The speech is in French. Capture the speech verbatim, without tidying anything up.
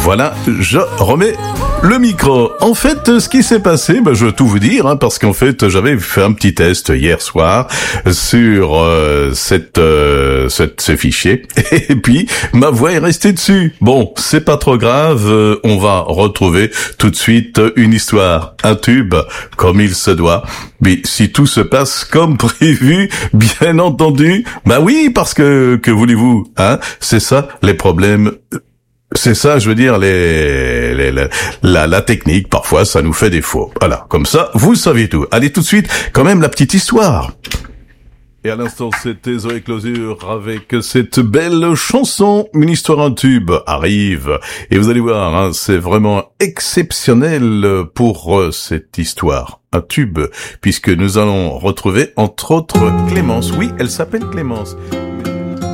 voilà, je remets le micro. En fait, ce qui s'est passé, ben, je vais tout vous dire, hein, parce qu'en fait, j'avais fait un petit test hier soir sur euh, cette, euh, cette, ce fichier, et puis ma voix est restée dessus. Bon, c'est pas trop grave, euh, on va retrouver tout de suite une histoire, un tube, comme il se doit. Mais si tout se passe comme prévu, bien entendu, bah oui, parce que, que voulez-vous, hein, c'est ça, les problèmes. C'est ça, je veux dire, les, les, les la, la technique, parfois, ça nous fait défaut. Voilà, comme ça, vous savez tout. Allez, tout de suite, quand même, la petite histoire. Et à l'instant, c'était Zoé Closure avec cette belle chanson, Une histoire, un tube arrive. Et vous allez voir, hein, c'est vraiment exceptionnel pour euh, cette histoire. Un tube, puisque nous allons retrouver, entre autres, Clémence. Oui, elle s'appelle Clémence.